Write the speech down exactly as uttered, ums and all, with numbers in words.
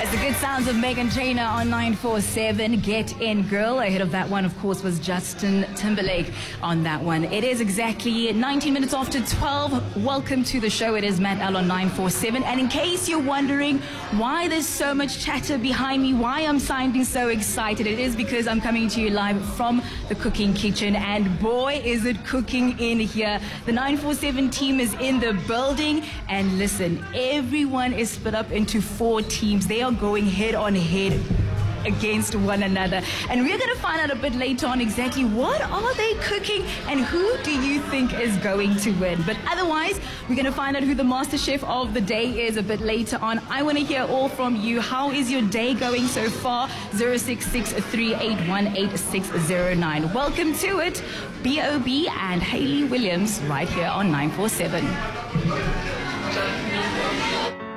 Yes, the good sounds of Meghan Trainor on nine four seven. Get In Girl. Ahead of that one, of course, was Justin Timberlake on that one. It is exactly nineteen minutes after twelve. Welcome to the show. It is Matt L on nine four seven. And in case you're wondering why there's so much chatter behind me, why I'm sounding so excited, it is because I'm coming to you live from the cooking kitchen. And boy, is it cooking in here. The nine four seven team is in the building. And listen, everyone is split up into four teams. They are going head on head against one another, and we're going to find out a bit later on exactly what are they cooking and who do you think is going to win. But otherwise, we're going to find out who the master chef of the day is a bit later on. I want to hear all from you. How is your day going so far? zero six six, three eight one, eight six zero nine. Welcome to it, B O B and Hayley Williams right here on nine four seven.